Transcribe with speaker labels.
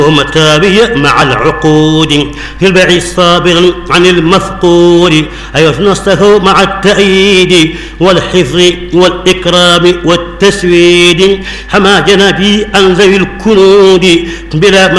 Speaker 1: متابية مع العقود في البيع صابرا عن المفقود نصه مع التأييد والحفظ والإكرام والتسويد حما جنبي عن ذوي الكنود بلا